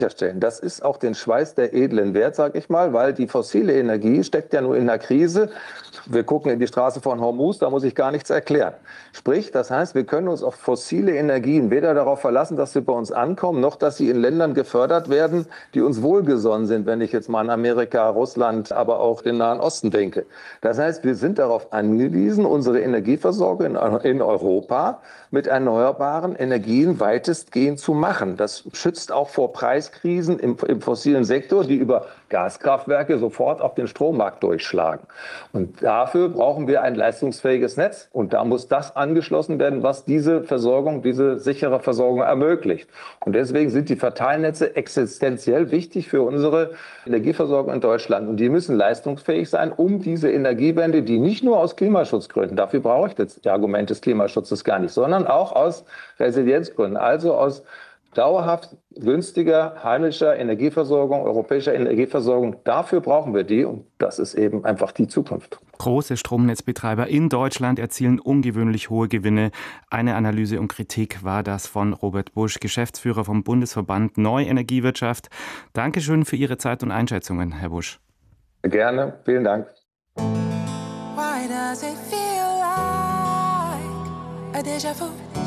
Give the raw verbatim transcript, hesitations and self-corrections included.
sicherstellen. Das ist auch den Schweiß der Edlen wert, sage ich mal, weil die fossile Energie steckt ja nur in der Krise. Wir gucken in die Straße von Hormuz, da muss ich gar nichts erklären. Sprich, das heißt, wir können uns auf fossile Energien weder darauf verlassen, dass sie bei uns ankommen, noch dass sie in Ländern gefördert werden, die uns wohlgesonnen sind, wenn ich jetzt mal an Amerika, Russland, aber auch den Nahen Osten denke. Das heißt, wir sind darauf angewiesen, unsere Energieversorgung in Europa mit erneuerbaren Energien weitestgehend zu machen. Das schützt auch vor Preiskrisen im, im fossilen Sektor, die über Gaskraftwerke sofort auf den Strommarkt durchschlagen. Und dafür brauchen wir ein leistungsfähiges Netz. Und da muss das angeschlossen werden, was diese Versorgung, diese sichere Versorgung ermöglicht. Und deswegen sind die Verteilnetze existenziell wichtig für unsere Energieversorgung in Deutschland. Und die müssen leistungsfähig sein, um diese Energiewende, die nicht nur aus Klimaschutzgründen, dafür brauche ich das Argument des Klimaschutzes gar nicht, sondern auch aus Resilienzgründen, also aus dauerhaft günstiger heimischer Energieversorgung, europäischer Energieversorgung. Dafür brauchen wir die und das ist eben einfach die Zukunft. Große Stromnetzbetreiber in Deutschland erzielen ungewöhnlich hohe Gewinne. Eine Analyse und Kritik war das von Robert Busch, Geschäftsführer vom Bundesverband Neue Energiewirtschaft. Dankeschön für Ihre Zeit und Einschätzungen, Herr Busch. Gerne, vielen Dank. Why does it feel like a déjà vu?